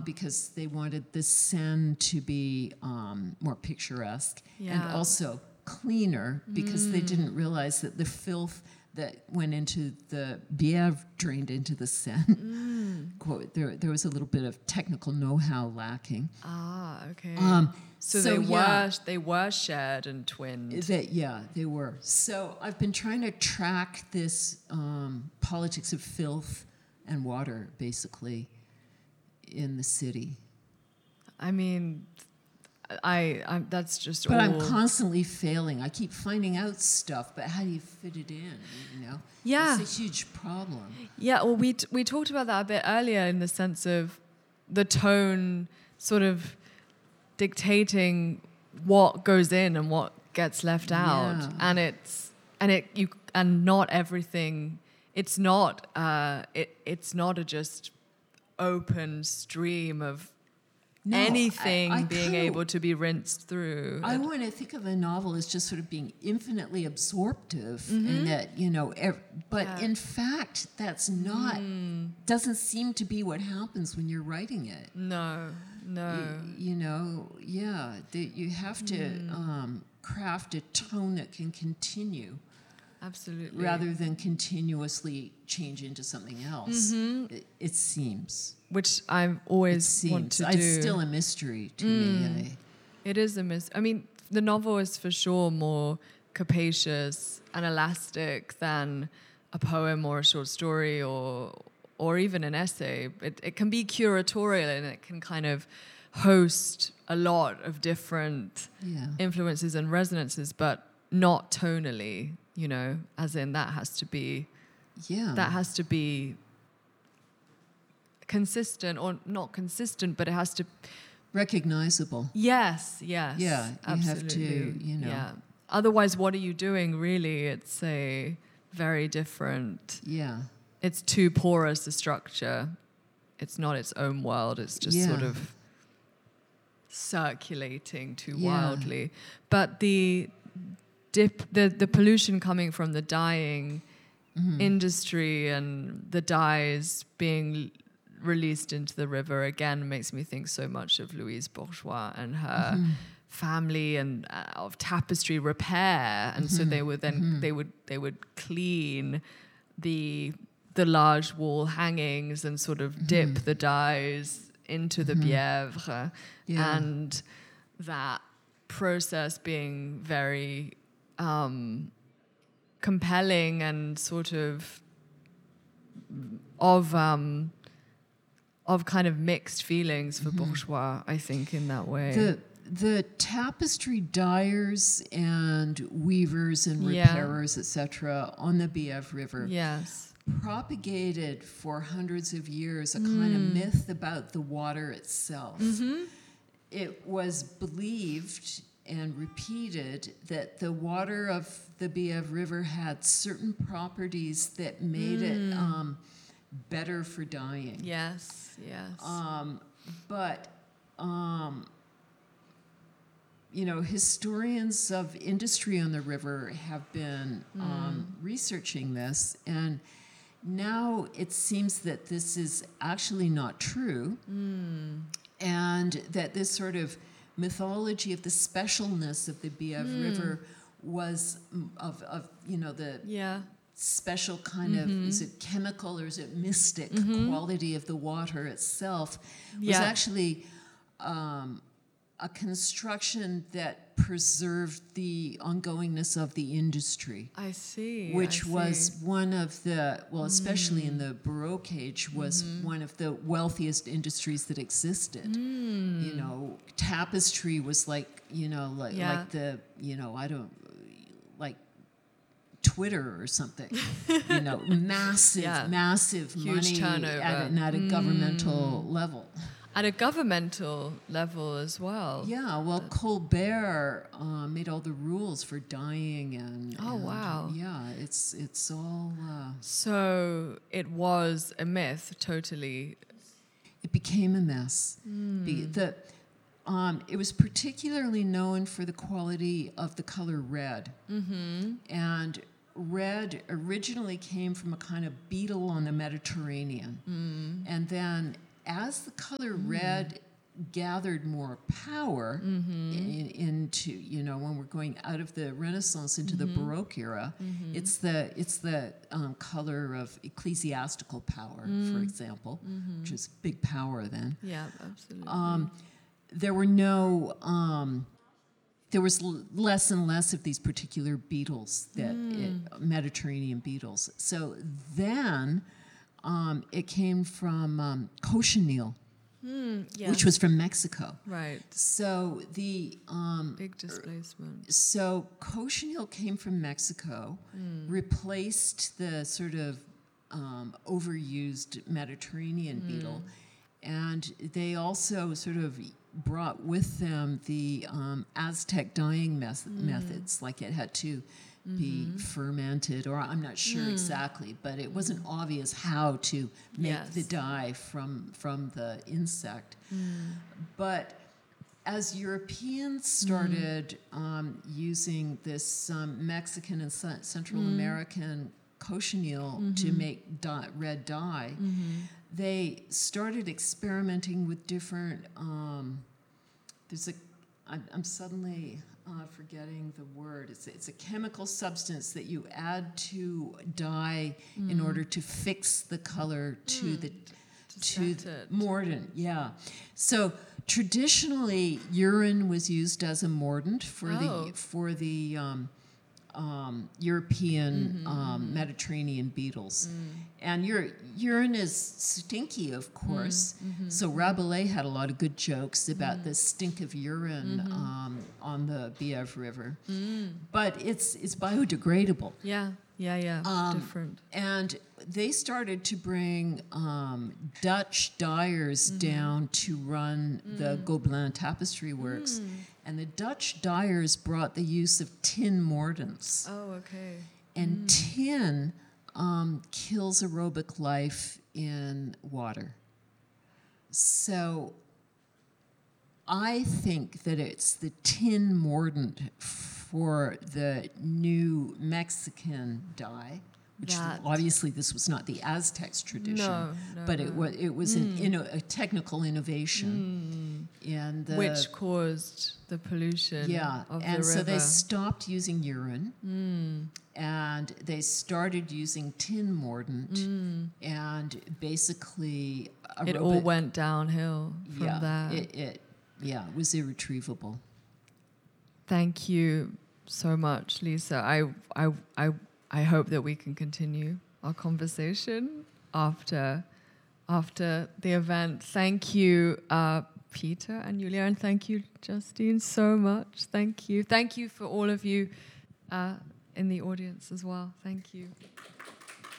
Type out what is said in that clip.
because they wanted the Seine to be more picturesque and Yeah. also cleaner because they didn't realize that the filth that went into the Bièvre drained into the Seine. Quote, there was a little bit of technical know-how lacking. Ah, okay. So yeah. they were shared and twinned. They were. So I've been trying to track this politics of filth and water, basically, in the city. I mean, I that's just But all. I'm constantly failing. I keep finding out stuff, but how do you fit it in, you know? Yeah. It's a huge problem. Yeah, well, we talked about that a bit earlier in the sense of the tone sort of dictating what goes in and what gets left out, Yeah. and not everything. It's not it's not a just open stream of No, anything I being kinda- able to be rinsed through. I want to think of a novel as just sort of being infinitely absorptive, and that, you know, but Yeah. in fact, that's not, doesn't seem to be what happens when you're writing it. No. You know, that you have to craft a tone that can continue Absolutely. rather than continuously change into something else. It seems. Which I It always want seems. to do. It's still a mystery to me. It is I mean, the novel is for sure more capacious and elastic than a poem or a short story or even an essay. It can be curatorial and it can kind of host a lot of different influences and resonances, but not tonally, you know, as in that has to be consistent, or not consistent, but it has to Recognizable. Yes, Yeah, you absolutely. have to, you know. Yeah. Otherwise, what are you doing, really? It's a very different... Yeah. It's too porous a structure. It's not its own world. It's just sort of circulating too wildly. But the pollution coming from the dyeing industry and the dyes being released into the river again makes me think so much of Louise Bourgeois and her family and of tapestry repair, and so they would then they would clean the large wall hangings and sort of dip the dyes into the Bièvre, and that process being very compelling and sort of kind of mixed feelings for Bourgeois, I think, in that way. The tapestry dyers and weavers and repairers, etc., on the Bièvre River propagated for hundreds of years a kind of myth about the water itself. It was believed and repeated that the water of the Bièvre River had certain properties that made it better for dyeing. Yes. But you know, historians of industry on the river have been researching this, and now it seems that this is actually not true, and that this sort of mythology of the specialness of the Bièvre River was of you know, the special kind of, is it chemical or is it mystic quality of the water itself, was actually a construction that preserved the ongoingness of the industry. I see. Which was one of the, well, especially in the Baroque age, was one of the wealthiest industries that existed. You know, tapestry was like, you know, like the, you know, I don't, like Twitter or something. You know, massive huge money turnover. at a governmental level. At a governmental level as well. Yeah, well, Colbert made all the rules for dyeing and wow. Yeah, it's all. So it was a myth, totally. It became a mess. It was particularly known for the quality of the color red, and red originally came from a kind of beetle on the Mediterranean, and then as the color red gathered more power into, when we're going out of the Renaissance into the Baroque era, it's the color of ecclesiastical power, for example, which is big power then. Yeah, absolutely. There was less and less of these particular beetles, Mediterranean beetles. So then it came from cochineal, Yes. which was from Mexico. Right. So the Big displacement. so cochineal came from Mexico, replaced the sort of overused Mediterranean beetle, and they also sort of brought with them the Aztec dyeing methods, like it had to be fermented, or I'm not sure exactly, but it wasn't obvious how to make the dye from the insect. But as Europeans started using this Mexican and Central American cochineal to make red dye, they started experimenting with different. I'm suddenly forgetting the word. It's a chemical substance that you add to dye in order to fix the color to the mordant. Yeah. So traditionally, urine was used as a mordant for the European Mediterranean beetles. And urine is stinky, of course. So Rabelais had a lot of good jokes about the stink of urine on the Bièvre River. But it's biodegradable. Yeah. Different. And they started to bring Dutch dyers down to run the Gobelin tapestry works. And the Dutch dyers brought the use of tin mordants. Oh, okay. And tin kills aerobic life in water. So I think that it's the tin mordant for the new Mexican dye, which obviously this was not the Aztecs' tradition, but it was a technical innovation, which caused the pollution. Yeah, of and the so they river. stopped using urine, and they started using tin mordant, and basically It all went downhill from there. It was irretrievable. Thank you so much, Lisa. I hope that we can continue our conversation after the event. Thank you, Peter and Julia, and thank you, Justine, so much. Thank you. Thank you for all of you in the audience as well. Thank you.